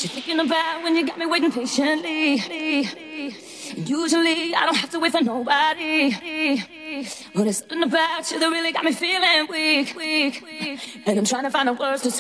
What you thinking about when you got me waiting patiently? Usually I don't have to wait for nobody, but it's something about you that really got me feeling weak. And I'm trying to find the words to